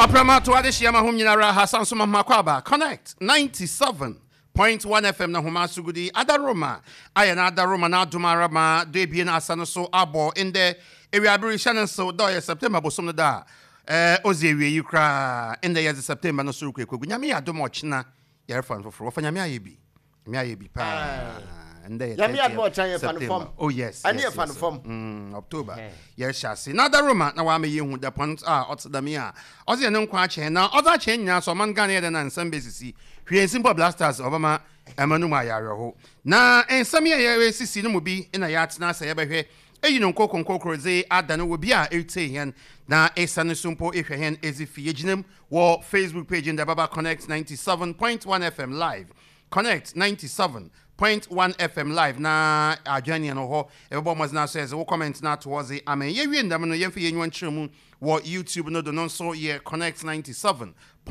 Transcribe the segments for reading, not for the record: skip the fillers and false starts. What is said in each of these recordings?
Aprama to Adeshiyama Humyinara Hassan Suma Makwaba Connect 97.1 FM na Huma Sugudi Adaroma Ayana Adaroma na Dumarama Debian Asano so abo in the area Shannon so do September bosum da Ozewi Ukra in the year September no suruke ko nyame adomo china yerfan foforo fanyame ayebi me ayebi pa and they oh yes and yes, fan form October yes shasi na Adaroma na wa me yehu the point otdamia oze ne nkwa che na other che nya so man Ghana de na nsam besisi hwe simple blasters obama emanu ma yareho na ensam ye sisi no mu bi na ya tena se ye behwe eyino nkokro ze ada no obi a ete hen na esane sumpo ehwe hen ezifi yeginem wo Facebook page in the Baba Connect 97.1 FM live Connect 97.1 FM live na adwane no ho ebo mazna says wo comment na towards the amen ye wi ndam no yemfe yenwan chiremu wo YouTube no do no so ye Connect 97.1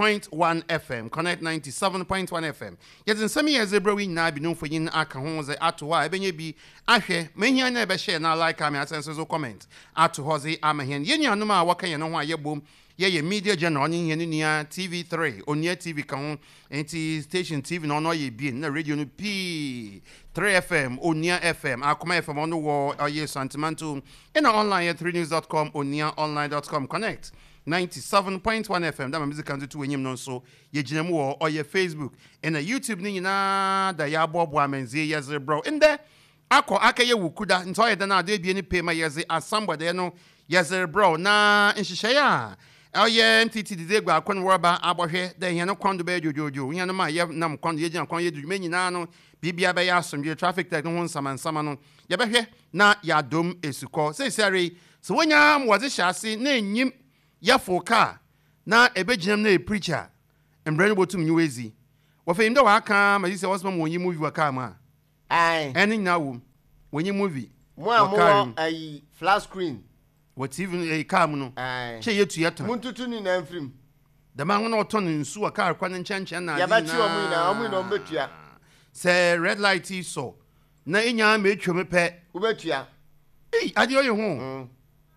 FM Connect 97.1 FM yetin sami ye zebra wi na bi no fo yin aka ho ze ato wa ebenye bi ahwe mehia na ebe share na like am asense so comment ato ho ze amehen ye nuanom a waka ye no ho ayebom ye media journal onye ye nia TV3 onia TV kan enti station TV no ye bi na radio no P 3 FM onia FM akoma FM ono wo ye sentimental in online at 3news.com oniaonline.com Connect 97.1 FM da music kan to wenyim no so ye ginam wo oye Facebook in YouTube ni nyina da ya bobo amenzie ye zebro in there akọ akaye wukuda nto ye da na ade bi ni pay ma ye ze asambode no ye zebro na nhihye ya oye NTT de gba akon worba abohwe da ihe no kwando be jojojo ihe no ma ye nam kwando ye gina kwando ye du menyina no bibia be ya asomdwe traffic tag no nsama no ye behwe na ya dom esuko sesare so wonya mwaze hyase na enyim ya foka na ebeginam na preacher embrani botum nyiwezi wo fe imda wa aka ma yise wasma mo nyi movie wa ka ma ai eni na wo wonyi movie mo am ai flash screen what even a kam no che yetu yata muntutu ni na mfrim da ma hono oto nsu wa car kwa nchenchem na ya ba chi omu na mbetua se red light so na enya ma etwa me pe ubetua ade oye ho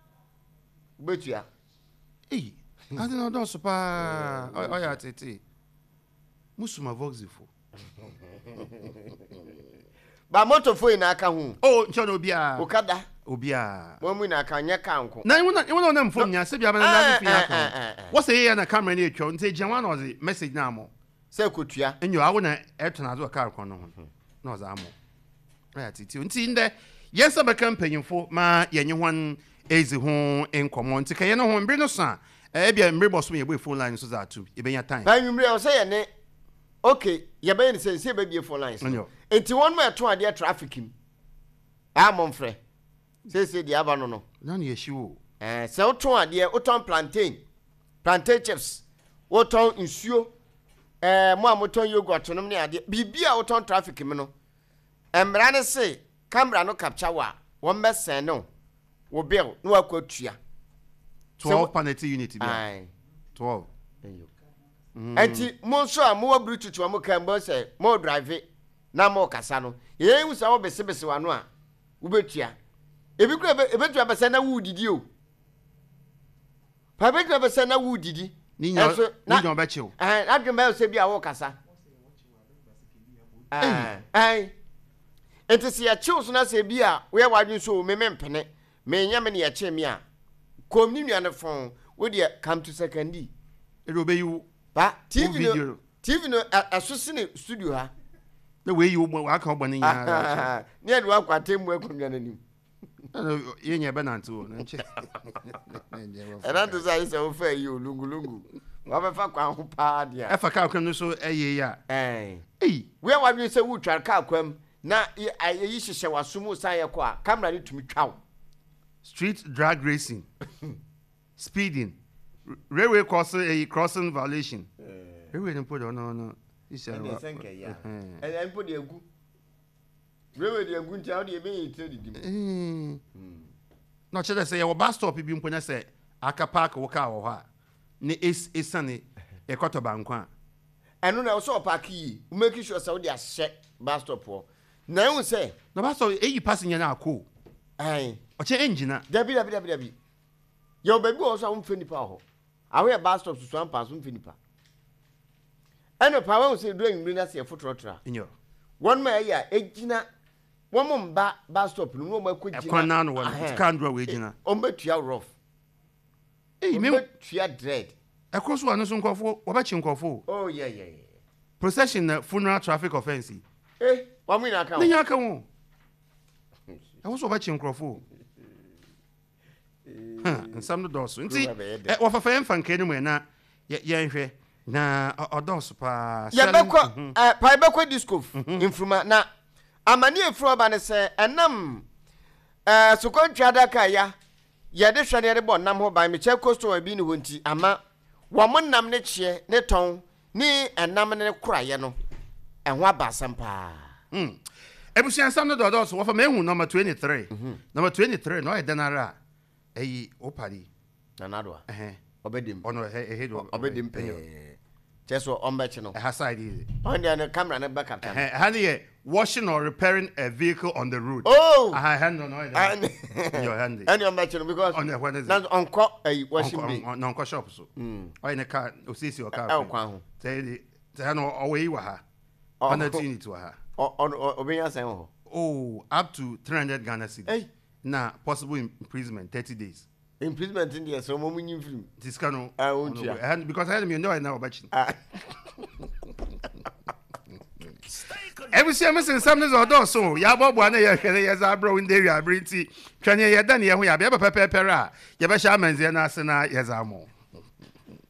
ubetua ade no do so pa oya tete musuma voxifo ba moto foi na aka hu nchono obia okada obia mo na aka nya kanko na iwona na mfom nya se bia ba na fi aka wo se ye na camera na etwa nte gyanwa na ozi message na amo se kotua enyo awo na etona zo car kon no ho na oza amo ya titi nti nde yesa be campaignfo ma yenye hwan ezi ho enkomo nti kaye no ho mbre no sa bia mbre boso ye bo phone line so za atu e benya time ba nwumre o se ye ne okay ye be ni se be bia phone line enti won ma eto ade traffic im amonfre se di aba no na ye shiwo se oton ade oton plantain chips oton nsuo mo amoton yogurt no ne ade bibia oton traffic im no emra ne se camera no capture wa won be sen no wo bill no akwatua 12 paneti unit bia 12 enti mo so mo wa bluetooth wa mo kan bo se mo drive na mo kasa no ye hu sa wo besebese wa no a wo betua ebi kura ebetua bese na wo didi o pa betua bese na wo didi ni nyo be chiw adwuma se bia wo kasa enti se ya chiw so na se bia wo ya wadwun so me mpene me nya me ne ya che me a kom ni nua ne fon wo de come to secondary edo be you ba TV no asosi ne studio ha na we you aka ogbani nya ne ade wa kwate mu akonwa nanim ye nya be nanto na nche era to say se wo fa yi olungulungu wa be fa kwa ho pa dia e fa ka kwam no so eye ya we wa dwen se wo twa ka kwam na yi hyehye wasumu san ye kwa camera ni tumi twaw street drag racing speeding railway crossing violation railway no put no is and put the egu railway the egu ntia de be yite didim no chere say your bus stop bi mponya say aka park wo ka wo ha ne esane e kwato bankwa enu na so park yi make sure say wo dey ahye bus stop ho na hu say no bus stop eyi passenger na akọ o che engine dabi yo baby o so am feni pa ho Awe bus stop so one pass Finipa. And a power say doing Minas here for Trotra. In your One may ya, Egina, one bus stop, no more quick. Conan one can't draw wagina. Ombetia rough. Hey, me Tia dread. Across one soon call for watching call for. Oh, yeah. Procession funeral traffic offense. Eh, 1 minute account. Then you come. I was watching Crawford. And some of those. See, what a fan fan came in now. Yeah, na odos pa. Ya beko pa beko disco infruma na amani efro ba ne se enam so kontwada ka ya ye de hwene de bo nam ho ba me che costo bi ni honti ama wo mo nam ne chie ne ton ni enam ne koraye no enho abasam pa. Ebusian some of those what for me number 23. Number 23 no e denara eyi opari na nadwa obedim ono head obedim pe cheso ombechi no side is on the camera na back up hand washing or repairing a vehicle on the road. Oh I hand on your hand and ombechi no because on the what is na onko washing be na onko shop so o in the car o see your car e kwa ho say no away wa ha on the thing to ha on obenya sen ho oh up to 300 Ghana cedis. Hey. Na possible imprisonment 30 days. Imprisonment in there so mo munyin film. This cano and because I had me know I know about you. Every time I say something or so, ya bobo na ya hwere ya za bro in there ya brinti. Twanye ya dan ya ho ya be pepepera. Ya be sha manze na ase na ya za mo.